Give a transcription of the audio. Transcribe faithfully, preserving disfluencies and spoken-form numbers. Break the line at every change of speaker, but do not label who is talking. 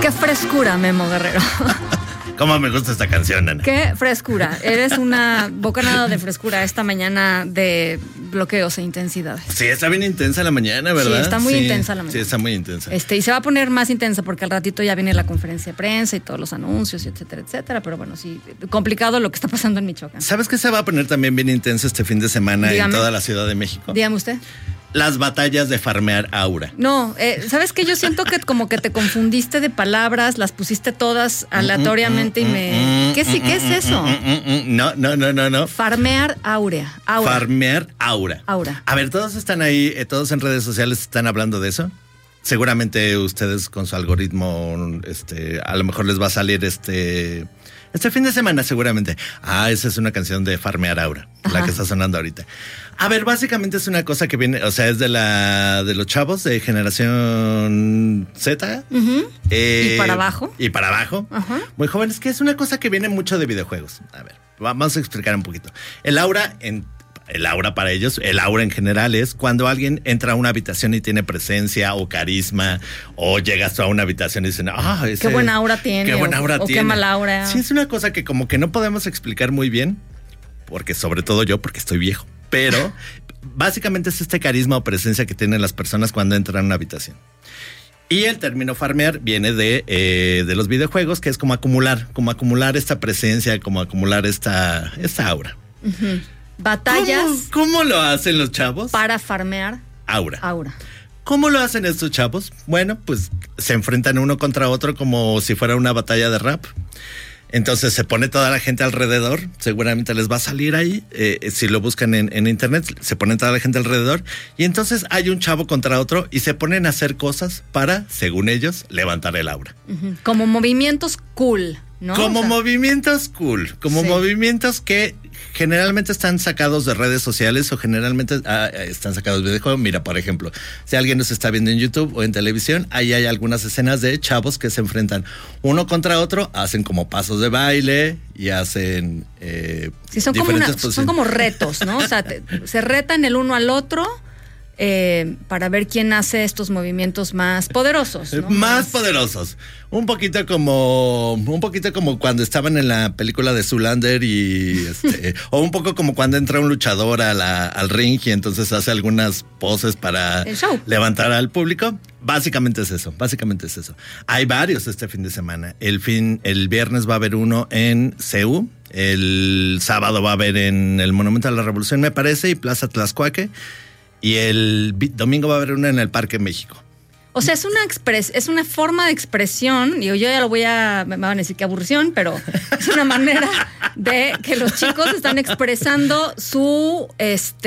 Qué frescura, Memo Guerrero.
Cómo me gusta esta canción, Ana.
Qué frescura. Eres una bocanada de frescura esta mañana de bloqueos e intensidades.
Sí, está bien intensa la mañana, ¿verdad?
Sí, está muy
sí,
intensa la mañana.
Sí, está muy intensa.
Este, y se va a poner más intensa porque al ratito ya viene la conferencia de prensa y todos los anuncios, etcétera, etcétera. Pero bueno, sí, complicado lo que está pasando en Michoacán.
¿Sabes qué se va a poner también bien intenso este fin de semana
Dígame.
en toda la Ciudad de México?
Dígame usted.
Las batallas de farmear aura.
No, eh, ¿sabes qué? Yo siento que como que te confundiste de palabras, las pusiste todas aleatoriamente y me... ¿Qué sí? ¿Qué es eso?
No, no, no, no, no.
Farmear áurea. Aura.
Farmear aura.
Aura.
A ver, todos están ahí, eh, todos en redes sociales están hablando de eso. Seguramente ustedes con su algoritmo, este, a lo mejor les va a salir este... Este fin de semana seguramente. Ah, esa es una canción de Farmear Aura, Ajá. la que está sonando ahorita. A ver, básicamente es una cosa que viene, o sea, es de la de los chavos de generación Z.
Uh-huh.
Eh,
y para abajo.
Y para abajo.
Uh-huh.
Muy jóvenes, que es una cosa que viene mucho de videojuegos. A ver, vamos a explicar un poquito. El aura en... El aura para ellos, el aura en general es cuando alguien entra a una habitación y tiene presencia o carisma, o llegas a una habitación y dicen, ah, ese,
qué buena aura tiene.
Qué buena aura
o,
tiene.
O qué mala aura.
Sí, es una cosa que como que no podemos explicar muy bien, porque sobre todo yo, porque estoy viejo, pero básicamente es este carisma o presencia que tienen las personas cuando entran a una habitación. Y el término farmear viene de, eh, de los videojuegos, que es como acumular, como acumular esta presencia, como acumular esta, esta aura.
Uh-huh. Batallas.
¿Cómo, ¿Cómo lo hacen los chavos?
Para farmear
aura.
Aura.
¿Cómo lo hacen estos chavos? Bueno, pues se enfrentan uno contra otro como si fuera una batalla de rap. Entonces se pone toda la gente alrededor, seguramente les va a salir ahí, eh, si lo buscan en, en internet, se pone toda la gente alrededor y entonces hay un chavo contra otro y se ponen a hacer cosas para, según ellos, levantar el aura.
Uh-huh. Como movimientos cool, ¿no?
Como
o sea,
movimientos cool, como sí. movimientos que generalmente están sacados de redes sociales o generalmente ah, están sacados de videojuegos. Mira, por ejemplo, si alguien nos está viendo en YouTube o en televisión, ahí hay algunas escenas de chavos que se enfrentan uno contra otro, hacen como pasos de baile y hacen eh,
sí, son
diferentes
como una, son como retos, ¿no? O sea, te, se retan el uno al otro. Eh, para ver quién hace estos movimientos más poderosos, ¿no?
Más poderosos. Un poquito como un poquito como cuando estaban en la película de Zoolander y este, o un poco como cuando entra un luchador a la, al ring y entonces hace algunas poses para levantar al público. Básicamente es eso, básicamente es eso. Hay varios este fin de semana. El fin, el viernes va a haber uno en C U, el sábado va a haber en el Monumento a la Revolución, me parece, y Plaza Tlaxcuaque. Y el domingo va a haber una en el Parque México.
O sea, es una expres, es una forma de expresión. Digo, yo ya lo voy a, me van a decir que aburrición, pero es una manera de que los chicos están expresando su este